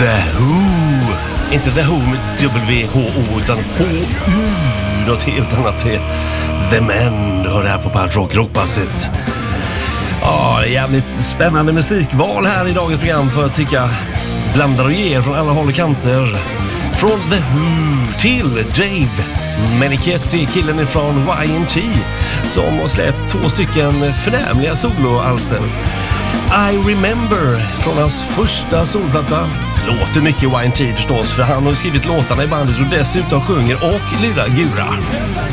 The Who. Inte The Who med W-H-O utan H-U. Något helt annat. The Men. Du hör det här på Pad Rock, Rockpasset. Ja, det är jävligt spännande musikval här i dagens program för att tycka blandar och ger från alla håll och kanter. Från The Who till Dave Meniketti, killen ifrån Y&T, som har släppt 2 stycken förnämliga soloalster. I Remember från hans första solplatta. Låter mycket Y&T förstås, för han har skrivit låtarna i bandet och dessutom sjunger och lirar gura.